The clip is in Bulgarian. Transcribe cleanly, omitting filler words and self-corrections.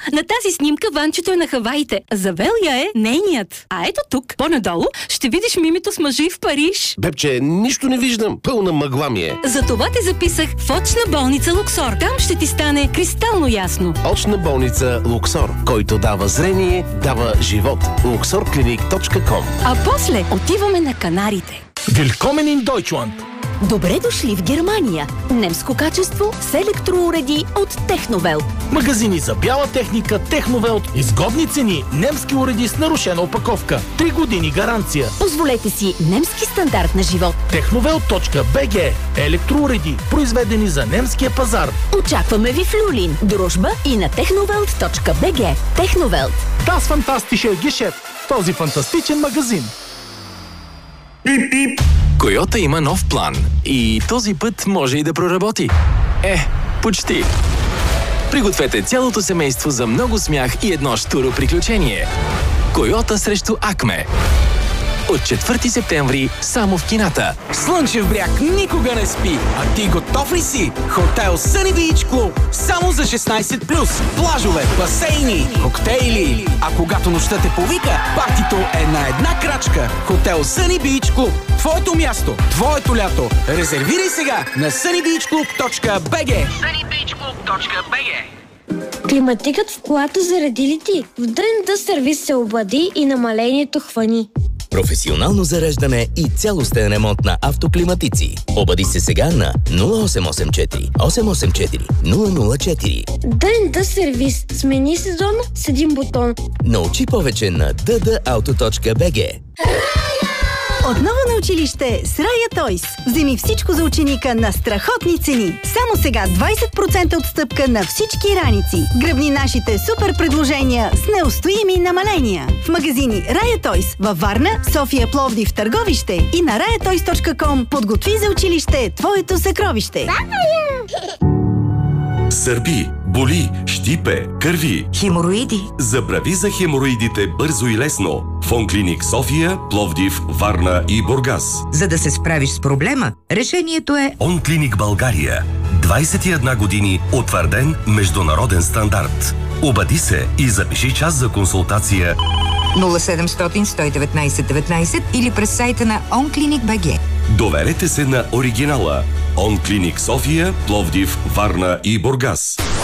на тази снимка Ванчето е на Хаваите. Завелия е нейният. А ето тук, по-надолу, ще видиш Мимито с мъжа и в Париж. Бебче, нищо не виждам. Пълна мъгла ми е. Затова те записах в очна болница Луксор. Там ще ти стане кристално ясно. Очна болница Луксор, който дава зрение, дава живот. luxorclinic.com. А после отиваме на Канарите. Willkommen in Deutschland! Добре дошли в Германия. Немско качество с електроуреди от Техновелт. Магазини за бяла техника Техновелт. Изгодни цени, немски уреди с нарушена опаковка. 3 години гаранция. Позволете си немски стандарт на живот. Техновелт.bg. Електроуреди, произведени за немския пазар. Очакваме ви в Люлин, Дружба и на technovelt.bg. Техновелт. Das fantastische Geschäft. Този фантастичен магазин. Койота има нов план и този път може и да проработи. Почти. Пригответе цялото семейство за много смях и едно щуро приключение. Койота срещу Акме. От 4 септември само в кината. Слънчев бряг никога не спи. А ти готов ли си? Хотел Съни Бич Клуб. Само за 16+. Плажове, басейни, коктейли. А когато нощта те повика, партито е на една крачка. Хотел Съни Бич Клуб. Твоето място, твоето лято. Резервирай сега на sunnybeachclub.bg. sunnybeachclub.bg. Климатикът в колата заради ли ти? В ДНД сервис се обади и намалението хвани. Професионално зареждане и цялостен ремонт на автоклиматици. Обади се сега на 0884 884 004. ДНД сервис. Смени сезона с един бутон. Научи повече на ddauto.bg. Отново на училище с Raya Toys. Вземи всичко за ученика на страхотни цени. Само сега 20% отстъпка на всички раници. Гръбни нашите супер предложения с неустоими намаления. В магазини Raya Toys във Варна, София, Пловдив, Търговище и на rayatoys.com. Подготви за училище твоето съкровище. Сърби, боли, щипе, кърви. Хемороиди. Забрави за хемороидите бързо и лесно. Фонклиник София, Пловдив, Варна и Бургас. За да се справиш с проблема, решението е Онклиник България. 21 години утвърден международен стандарт. Обади се и запиши час за консултация 0700 119 19 или през сайта на OnClinicBG. Доверете се на оригинала. Онклиник София, Пловдив, Варна и Бургас.